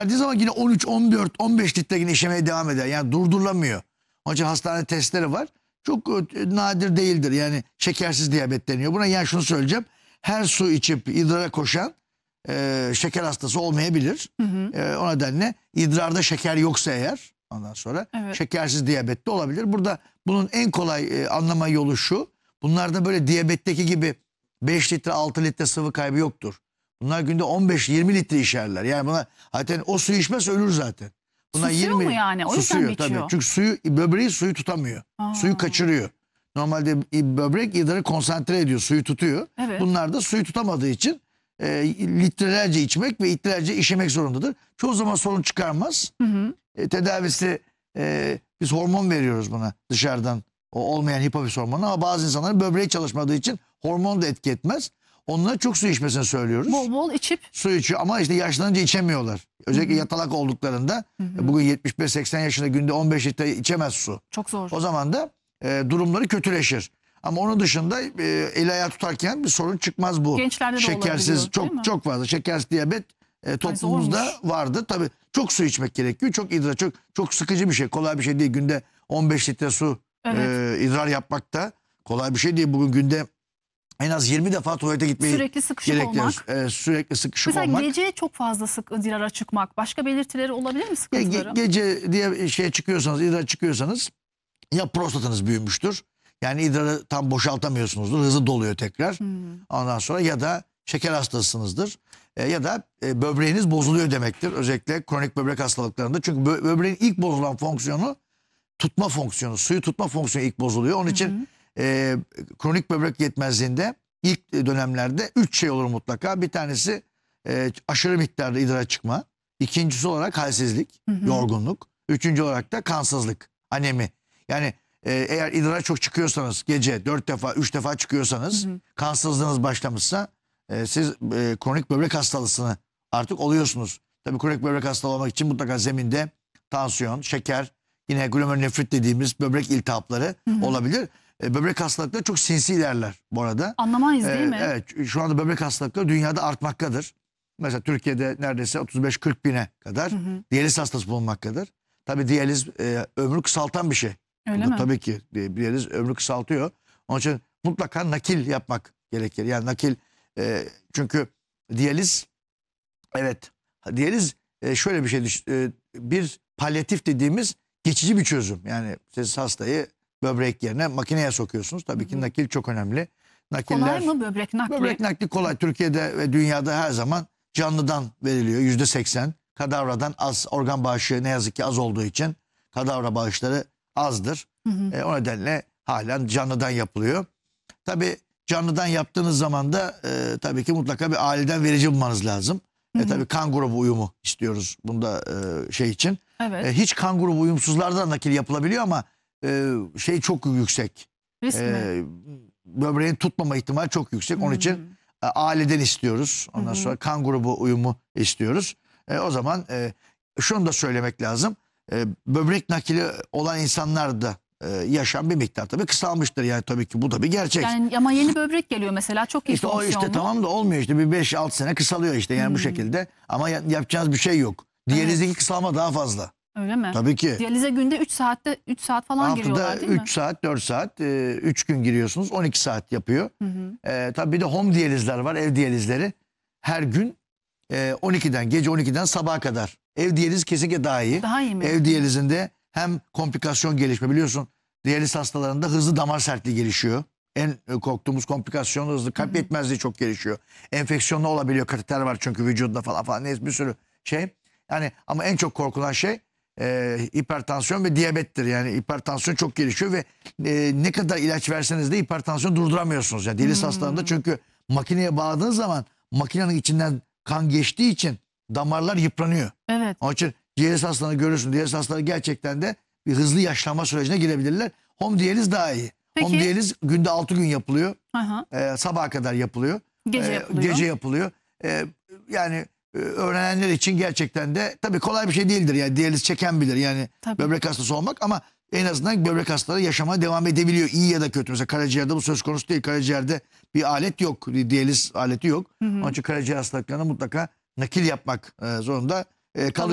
Verdiği zaman yine 13, 14, 15 litre yine işemeye devam eder. Yani durdurulamıyor. Onun için hastane testleri var. Çok nadir değildir. Yani şekersiz diyabet deniyor. Buna yani şunu söyleyeceğim. Her su içip idrara koşan şeker hastası olmayabilir. O nedenle idrarda şeker yoksa eğer ondan sonra şekersiz diyabet de olabilir. Burada bunun en kolay anlama yolu şu. Bunlarda böyle diyabetteki gibi 5 litre 6 litre sıvı kaybı yoktur. Bunlar günde 15-20 litre içerler. Yani buna zaten o suyu içmezse ölür zaten. Bunlar Susuyor mu yani? O yüzden mi içiyor? Tabii. Çünkü böbreği suyu tutamıyor. Suyu kaçırıyor. Normalde böbrek idrarı konsantre ediyor. Suyu tutuyor. Evet. Bunlar da suyu tutamadığı için litrelerce içmek ve litrelerce işemek zorundadır. Çoğu zaman sorun çıkarmaz. Tedavisi biz hormon veriyoruz buna dışarıdan. O olmayan hipofiz hormonu ama bazı insanların böbreği çalışmadığı için hormon da etki etmez. Onlara çok su içmesini söylüyoruz. Bol bol içip. Su içiyor ama işte yaşlanınca içemiyorlar. Özellikle yatalak olduklarında bugün 75-80 yaşında günde 15 litre içemez su. Çok zor. O zaman da durumları kötüleşir. Ama onun dışında el ayağı tutarken bir sorun çıkmaz bu. Gençlerde de şekersiz çok fazla şekersiz diyabet toplumumuzda vardı. Tabii çok su içmek gerekiyor. Çok sıkıcı bir şey. Kolay bir şey değil. Günde 15 litre su idrar yapmak da kolay bir şey değil. Bugün günde en az 20 defa tuvalete gitmeyi sürekli sıkışık olmak. Sürekli sıkışık olmak. Mesela gece çok fazla idrara çıkmak. Başka belirtileri olabilir mi sıkıntıların? Gece diye çıkıyorsanız, idrar çıkıyorsanız ya prostatınız büyümüştür. Yani idrarı tam boşaltamıyorsunuzdur. Hızlı doluyor tekrar. Ondan sonra ya da şeker hastasınızdır. Ya da böbreğiniz bozuluyor demektir. Özellikle kronik böbrek hastalıklarında. Çünkü böbreğin ilk bozulan fonksiyonu tutma fonksiyonu. Suyu tutma fonksiyonu ilk bozuluyor. Onun için kronik böbrek yetmezliğinde ilk dönemlerde 3 şey olur mutlaka. Bir tanesi aşırı miktarda idrara çıkma. İkincisi olarak halsizlik, yorgunluk. Üçüncü olarak da kansızlık, anemi. Yani eğer idrara çok çıkıyorsanız gece 4 defa 3 defa çıkıyorsanız kansızlığınız başlamışsa siz kronik böbrek hastalığını artık oluyorsunuz. Tabii kronik böbrek hastalığı olmak için mutlaka zeminde tansiyon, şeker, yine glomerulonefrit dediğimiz böbrek iltihapları olabilir. Böbrek hastalıkları çok sinsi ilerler bu arada. Anlamayız değil mi? Evet, şu anda böbrek hastalıkları dünyada artmaktadır. Mesela Türkiye'de neredeyse 35-40 bine kadar diyaliz hastası bulunmaktadır. Tabii diyaliz ömrü kısaltan bir şey. Öyle mi? Tabii ki diyaliz ömrü kısaltıyor. Onun için mutlaka nakil yapmak gerekir. Yani nakil çünkü diyaliz şöyle bir şey bir palyatif dediğimiz geçici bir çözüm. Yani siz hastayı böbrek yerine makineye sokuyorsunuz. Tabii ki nakil çok önemli. Kolay mı böbrek nakli? Böbrek nakli kolay. Türkiye'de ve dünyada her zaman canlıdan veriliyor. %80. Kadavradan az, organ bağışı ne yazık ki az olduğu için kadavra bağışları azdır. O nedenle halen canlıdan yapılıyor. Tabii canlıdan yaptığınız zaman da tabii ki mutlaka bir aileden verici bulmanız lazım. Tabii kan grubu uyumu istiyoruz bunda için. Evet. Hiç kan grubu uyumsuzlardan nakil yapılabiliyor ama çok yüksek. Böbreğin tutmama ihtimali çok yüksek. Onun için aileden istiyoruz. Ondan sonra kan grubu uyumu istiyoruz. O zaman şunu da söylemek lazım. Böbrek nakili olan insanlar da yaşam bir miktar tabii kısalmıştır. Yani tabii ki bu da bir gerçek. Yani ama yeni böbrek geliyor mesela çok iyi fonksiyonlu. O tamam da olmuyor işte bir 5-6 sene kısalıyor işte yani bu şekilde. Ama yapacağınız bir şey yok. Diyalizdeki kısalma daha fazla. Öyle mi? Tabii ki. Diyalize günde 3 saat falan giriyorlar değil mi? Haftada 3 saat 4 saat 3 gün giriyorsunuz 12 saat yapıyor. Tabii bir de home diyalizler var, ev diyalizleri. Her gün gece 12'den sabaha kadar. Ev diyalizi kesinlikle daha iyi. Daha iyi mi? Ev diyalizinde hem komplikasyon gelişme biliyorsun diyaliz hastalarında hızlı damar sertliği gelişiyor. En korktuğumuz komplikasyon hızlı kalp yetmezliği çok gelişiyor. Enfeksiyonlu olabiliyor, kateter var çünkü vücudunda falan neyse bir sürü şey. Yani ama en çok korkulan şey hipertansiyon ve diyabettir. Yani hipertansiyon çok gelişiyor ve ne kadar ilaç verseniz de hipertansiyon durduramıyorsunuz. Yani diyaliz hastalarında çünkü makineye bağladığınız zaman makinenin içinden kan geçtiği için damarlar yıpranıyor. Evet. Onun için diyaliz hastalarını görürsün. Diyaliz hastaları gerçekten de bir hızlı yaşlanma sürecine girebilirler. Home diyaliz daha iyi. Peki. Home diyaliz günde 6 gün yapılıyor. Sabaha kadar yapılıyor. Gece yapılıyor. Gece yapılıyor. Yani öğrenenler için gerçekten de tabii kolay bir şey değildir. Yani diyaliz çeken bilir yani böbrek hastası olmak ama en azından böbrek hastaları yaşamaya devam edebiliyor. İyi ya da kötü. Mesela karaciğerde bu söz konusu değil. Karaciğerde bir alet yok. Diyaliz aleti yok. Onun için karaciğer hastalıklarına mutlaka nakil yapmak zorunda kalıyor.